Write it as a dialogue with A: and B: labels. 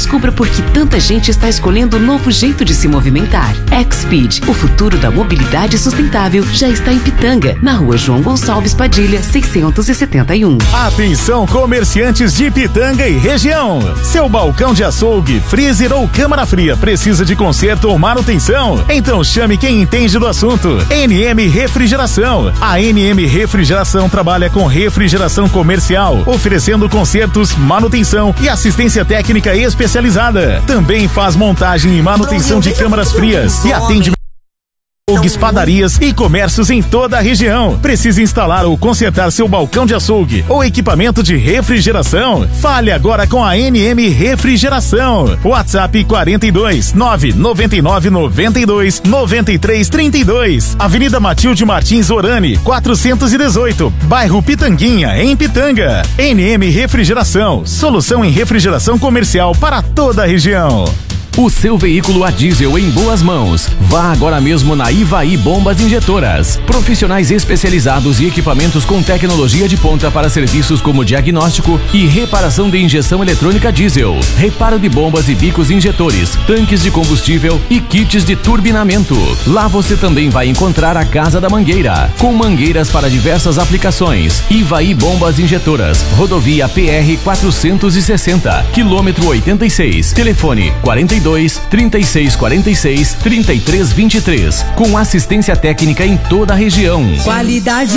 A: Descubra por que tanta gente está escolhendo um novo jeito de se movimentar. Xpeed, o futuro da mobilidade sustentável, já está em Pitanga, na rua João Gonçalves Padilha, 671.
B: Atenção, comerciantes de Pitanga e região. Seu balcão de açougue, freezer ou câmara fria precisa de conserto ou manutenção? Então chame quem entende do assunto. NM Refrigeração. A NM Refrigeração trabalha com refrigeração comercial, oferecendo consertos, manutenção e assistência técnica especializada. Também faz montagem e manutenção de câmaras frias e atende açougues, padarias e comércios em toda a região. Precisa instalar ou consertar seu balcão de açougue ou equipamento de refrigeração? Fale agora com a NM Refrigeração. WhatsApp 42 999 92 93 32. Avenida Matilde Martins Orani, 418, bairro Pitanguinha, em Pitanga. NM Refrigeração, solução em refrigeração comercial para toda a região.
C: O seu veículo a diesel em boas mãos. Vá agora mesmo na Ivaí Bombas Injetoras. Profissionais especializados e equipamentos com tecnologia de ponta para serviços como diagnóstico e reparação de injeção eletrônica diesel, reparo de bombas e bicos injetores, tanques de combustível e kits de turbinamento. Lá você também vai encontrar a Casa da Mangueira, com mangueiras para diversas aplicações. Ivaí Bombas Injetoras, rodovia PR 460, quilômetro 86, telefone 42 3646 3323, com assistência técnica em toda a região.
D: Qualidade